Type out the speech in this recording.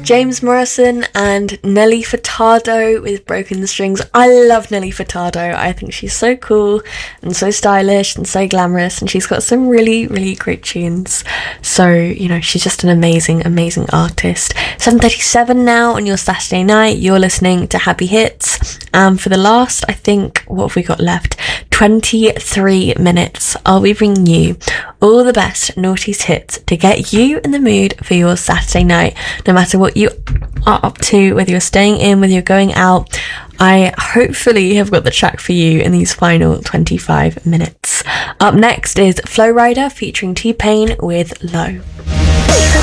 James Morrison and Nelly Furtado with Broken Strings. I love Nelly Furtado. I think she's so cool and so stylish and so glamorous, and she's got some really, really great tunes. So, you know, she's just an amazing, amazing artist. 7:37 now on your Saturday night. You're listening to Happy Hits. And for the last, I think, what have we got left? 23 minutes. I'll be bringing you all the best noughties hits to get you in the mood for your Saturday night, no matter what you are up to, whether you're staying in, whether you're going out. I hopefully have got the track for you in these final 25 minutes. Up next is Flow Rider featuring T-Pain with Low.